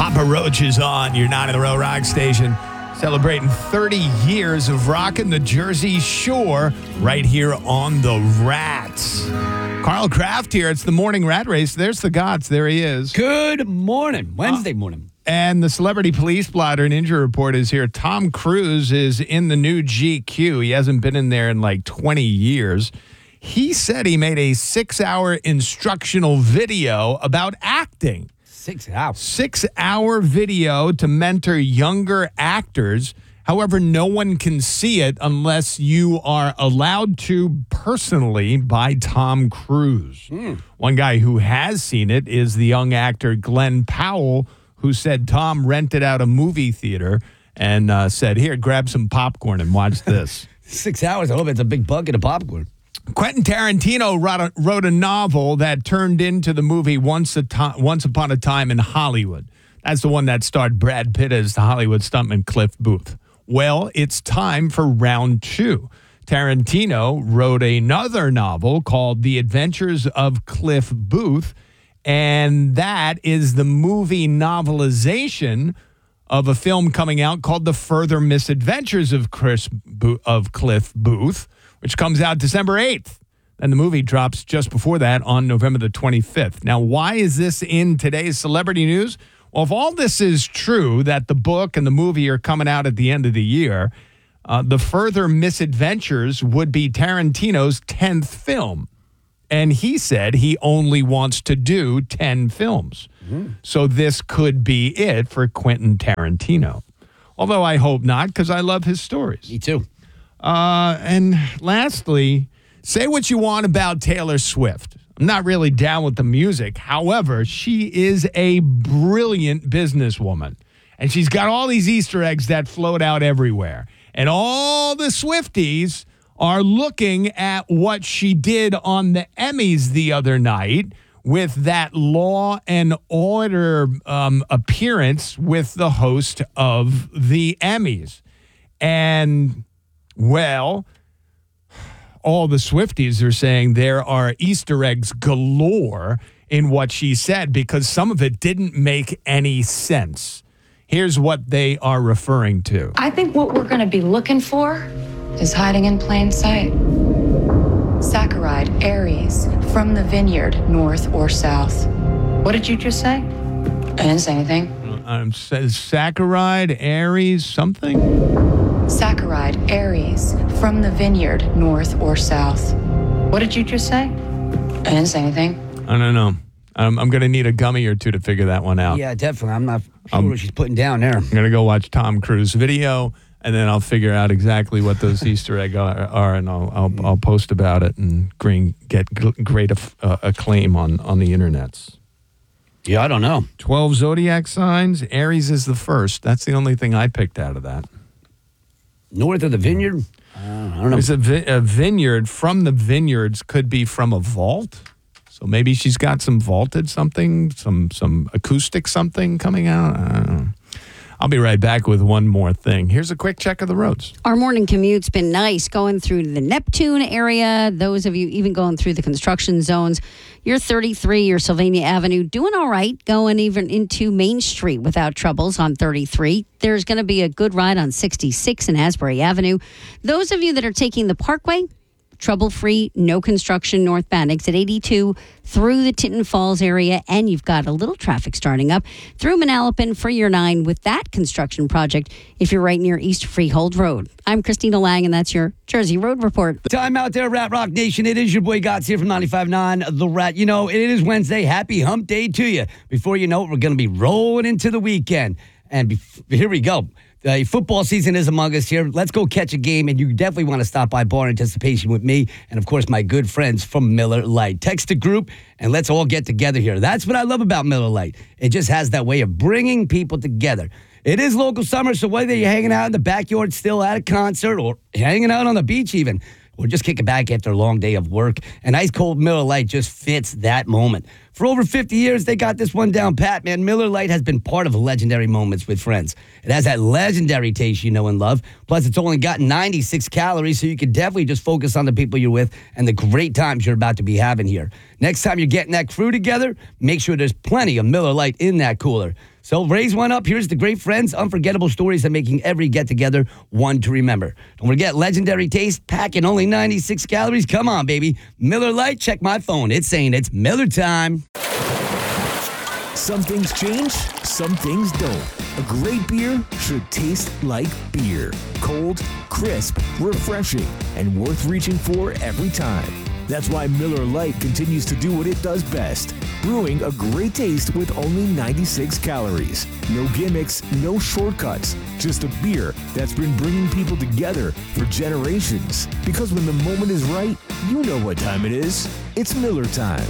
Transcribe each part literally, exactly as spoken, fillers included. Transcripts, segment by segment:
Papa Roach is on your nine in a row rock station, celebrating thirty years of rocking the Jersey Shore right here on the Rats. Carl Kraft here. It's the morning rat race. There's the Gots. There he is. Good morning. Wednesday morning. And the celebrity police blotter and injury report is here. Tom Cruise is in the new G Q. He hasn't been in there in like twenty years. He said he made a six-hour instructional video about acting. Six hours. Six-hour video to mentor younger actors. However, no one can see it unless you are allowed to personally by Tom Cruise. Mm. One guy who has seen it is the young actor Glenn Powell, who said Tom rented out a movie theater and uh, said, here, grab some popcorn and watch this. Six hours. I hope it's a big bucket of popcorn. Quentin Tarantino wrote a, wrote a novel that turned into the movie Once a to- Once Upon a Time in Hollywood. That's the one that starred Brad Pitt as the Hollywood stuntman Cliff Booth. Well, it's time for round two. Tarantino wrote another novel called The Adventures of Cliff Booth, and that is the movie novelization of a film coming out called The Further Misadventures of Chris Bo- of Cliff Booth, which comes out December eighth. And the movie drops just before that on November the twenty-fifth. Now, why is this in today's celebrity news? Well, if all this is true, that the book and the movie are coming out at the end of the year, uh, The Further Misadventures would be Tarantino's tenth film. And he said he only wants to do ten films. Mm. So this could be it for Quentin Tarantino. Although I hope not, because I love his stories. Me too. Uh, and lastly, say what you want about Taylor Swift. I'm not really down with the music. However, she is a brilliant businesswoman. And she's got all these Easter eggs that float out everywhere. And all the Swifties are looking at what she did on the Emmys the other night with that Law and Order um, appearance with the host of the Emmys. And, well, all the Swifties are saying there are Easter eggs galore in what she said because some of it didn't make any sense. Here's what they are referring to. I think what we're going to be looking for is hiding in plain sight. Saccharide, Aries, from the vineyard, north or south. What did you just say? I didn't say anything. Um, says saccharide, Aries, something? Saccharide, Aries, from the vineyard, north or south. What did you just say? I didn't say anything. I don't know. I'm, I'm going to need a gummy or two to figure that one out. Yeah, definitely. I'm not sure um, what she's putting down there. I'm going to go watch Tom Cruise video, and then I'll figure out exactly what those Easter eggs are, are and I'll, I'll I'll post about it and green, get great uh, acclaim on, on the internets. Yeah, I don't know. twelve zodiac signs. Aries is the first. That's the only thing I picked out of that. North of the vineyard? Uh, I don't know. There's a, vi- a vineyard. From the vineyards could be from a vault. So maybe she's got some vaulted something, some some acoustic something coming out. I don't know. I'll be right back with one more thing. Here's a quick check of the roads. Our morning commute's been nice going through the Neptune area. Those of you even going through the construction zones. You're thirty-three, you're Sylvania Avenue, doing all right, going even into Main Street without troubles on thirty-three. There's going to be a good ride on sixty-six and Asbury Avenue. Those of you that are taking the Parkway, trouble-free, no construction northbound. Exit eighty-two through the Tinton Falls area, and you've got a little traffic starting up through Manalapan for your nine with that construction project if you're right near East Freehold Road. I'm Christina Lang, and that's your Jersey Road Report. Time out there, Rat Rock Nation. It is your boy Gots here from ninety-five point nine The Rat. You know, it is Wednesday. Happy hump day to you. Before you know it, we're going to be rolling into the weekend. And be- here we go. The football season is among us here. Let's go catch a game, and you definitely want to stop by Bar Anticipation with me and, of course, my good friends from Miller Lite. Text the group, and let's all get together here. That's what I love about Miller Lite. It just has that way of bringing people together. It is local summer, so whether you're hanging out in the backyard still at a concert or hanging out on the beach even, or just kicking back after a long day of work, an ice-cold Miller Lite just fits that moment. For over fifty years, they got this one down pat, man. Miller Lite has been part of legendary moments with friends. It has that legendary taste you know and love. Plus, it's only got ninety-six calories, so you can definitely just focus on the people you're with and the great times you're about to be having here. Next time you're getting that crew together, make sure there's plenty of Miller Lite in that cooler. So raise one up. Here's the great friends, unforgettable stories and making every get-together one to remember. Don't forget, legendary taste, packing only ninety-six calories. Come on, baby. Miller Lite, check my phone. It's saying it's Miller time. Some things change, some things don't. A great beer should taste like beer. Cold, crisp, refreshing, and worth reaching for every time. That's why Miller Lite continues to do what it does best, brewing a great taste with only ninety-six calories. No gimmicks, no shortcuts, just a beer that's been bringing people together for generations. Because when the moment is right, you know what time it is. It's Miller time.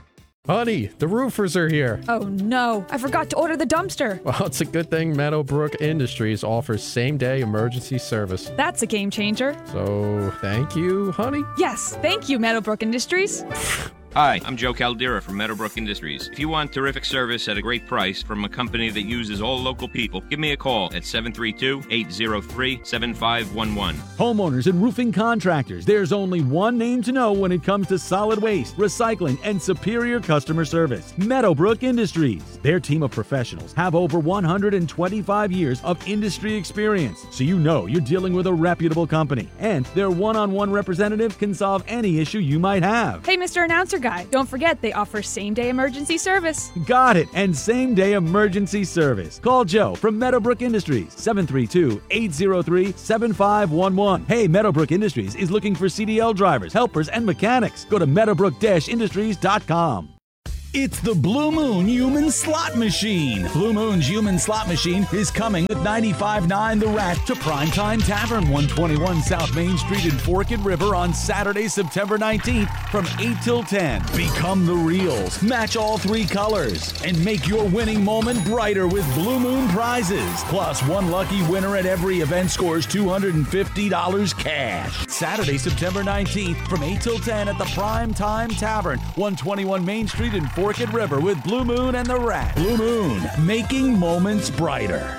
Honey, the roofers are here. Oh no, I forgot to order the dumpster. Well, it's a good thing Meadowbrook Industries offers same-day emergency service. That's a game changer. So, thank you, honey? Yes, thank you, Meadowbrook Industries. Hi, I'm Joe Caldera from Meadowbrook Industries. If you want terrific service at a great price from a company that uses all local people, give me a call at seven three two, eight zero three, seven five one one. Homeowners and roofing contractors, there's only one name to know when it comes to solid waste, recycling, and superior customer service. Meadowbrook Industries. Their team of professionals have over one hundred twenty-five years of industry experience, so you know you're dealing with a reputable company. And their one-on-one representative can solve any issue you might have. Hey, Mister Announcer Guy, don't forget they offer same-day emergency service. Got it, and same-day emergency service. Call Joe from Meadowbrook Industries, seven three two, eight zero three, seven five one one. Hey, Meadowbrook Industries is looking for C D L drivers, helpers, and mechanics. Go to meadowbrook industries dot com. It's the Blue Moon Human Slot Machine. Blue Moon's Human Slot Machine is coming with ninety-five point nine The Rat to Primetime Tavern, one twenty-one South Main Street in Forked River on Saturday, September nineteenth from eight till ten. Become the reals, match all three colors, and make your winning moment brighter with Blue Moon prizes. Plus, one lucky winner at every event scores two hundred fifty dollars cash. Saturday, September nineteenth from eight till ten at the Primetime Tavern, one twenty-one Main Street in Forked River with Blue Moon and the Rat. Blue Moon, making moments brighter.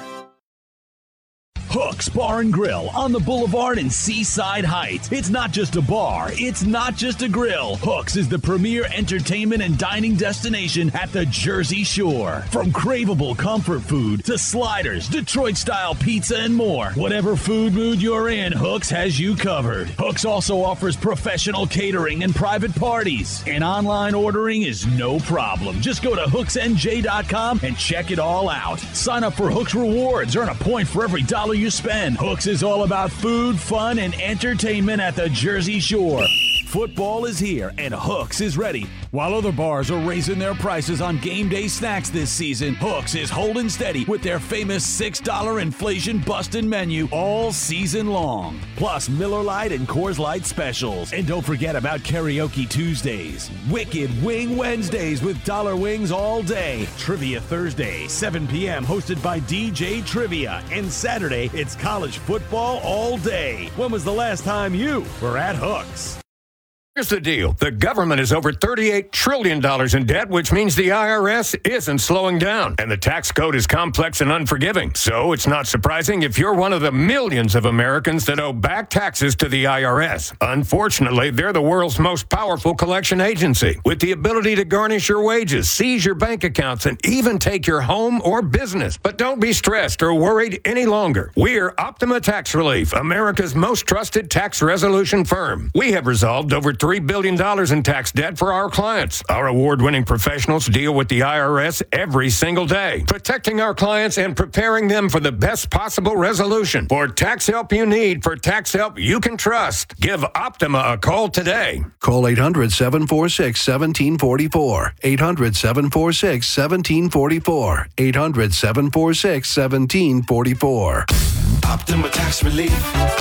Hooks Bar and Grill on the Boulevard in Seaside Heights. It's not just a bar, it's not just a grill. Hooks is the premier entertainment and dining destination at the Jersey Shore. From craveable comfort food to sliders, Detroit-style pizza, and more. Whatever food mood you're in, Hooks has you covered. Hooks also offers professional catering and private parties. And online ordering is no problem. Just go to hooks n j dot com and check it all out. Sign up for Hooks Rewards. Earn a point for every dollar you spend. Hooks is all about food, fun, and entertainment at the Jersey Shore. Football is here, and Hooks is ready. While other bars are raising their prices on game day snacks this season, Hooks is holding steady with their famous six dollar inflation-busting menu all season long. Plus Miller Lite and Coors Light specials. And don't forget about Karaoke Tuesdays, Wicked Wing Wednesdays with dollar wings all day, Trivia Thursday, seven p.m. hosted by D J Trivia, and Saturday, it's college football all day. When was the last time you were at Hooks? Here's the deal. The government is over thirty-eight trillion dollars in debt, which means the I R S isn't slowing down. And the tax code is complex and unforgiving. So it's not surprising if you're one of the millions of Americans that owe back taxes to the I R S. Unfortunately, they're the world's most powerful collection agency, with the ability to garnish your wages, seize your bank accounts, and even take your home or business. But don't be stressed or worried any longer. We're Optima Tax Relief, America's most trusted tax resolution firm. We have resolved over three billion dollars in tax debt for our clients. Our award-winning professionals deal with the I R S every single day, protecting our clients and preparing them for the best possible resolution. For tax help you need, for tax help you can trust, give Optima a call today. Call eight hundred, seven four six, one seven four four. eight hundred, seven four six, one seven four four. eight hundred, seven four six, one seven four four. Optima Tax Relief.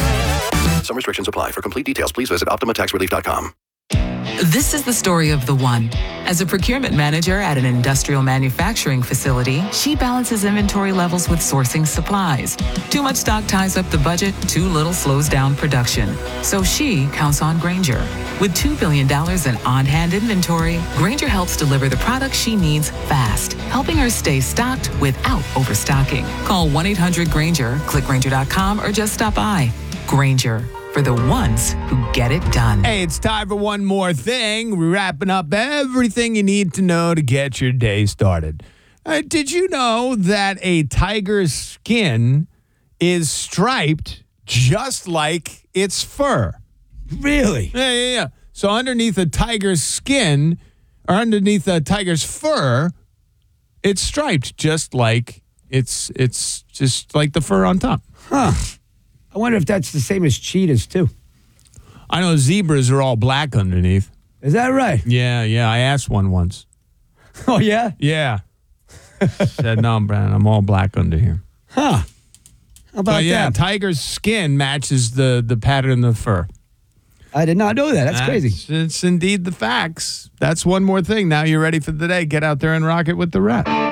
Some restrictions apply. For complete details, please visit optima tax relief dot com. This is the story of the one. As a procurement manager at an industrial manufacturing facility, she balances inventory levels with sourcing supplies. Too much stock ties up the budget, too little slows down production. So she counts on Grainger. With two billion dollars in on-hand inventory, Grainger helps deliver the products she needs fast, helping her stay stocked without overstocking. Call one eight hundred Grainger, click Grainger dot com, or just stop by. Grainger, for the ones who get it done. Hey, it's time for one more thing. We're wrapping up everything you need to know to get your day started. Uh, did you know that a tiger's skin is striped just like its fur? Really? Yeah, yeah, yeah. So underneath a tiger's skin, or underneath a tiger's fur, it's striped just like it's it's just like the fur on top. Huh. I wonder if that's the same as cheetahs, too. I know zebras are all black underneath. Is that right? Yeah, yeah. I asked one once. Oh, yeah? Yeah. Said, no, Brad, I'm all black under here. Huh. How about but yeah, that? tiger's skin matches the, the pattern of the fur. I did not know that. That's, That's crazy. It's indeed the facts. That's one more thing. Now you're ready for the day. Get out there and rock it with the Rat.